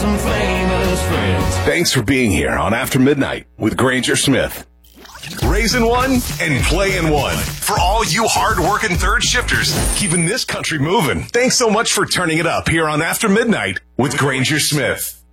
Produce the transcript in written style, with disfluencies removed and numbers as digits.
some famous friends. Thanks for being here on After Midnight with Granger Smith. Raising one and playing one. For all you hard-working third shifters, keeping this country moving. Thanks so much for turning it up here on After Midnight with Granger Smith.